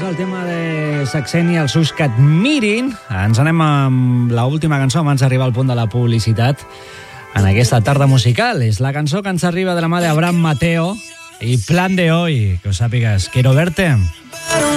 el tema de Saxeni i els seus que et mirin. Ens anem amb l'última cançó abans d'arribar al punt de la publicitat en aquesta tarda musical. És la cançó que ens arriba de la mà d'Abraham Mateo i Plan de Hoy. Que ho sàpigues, quiero verte.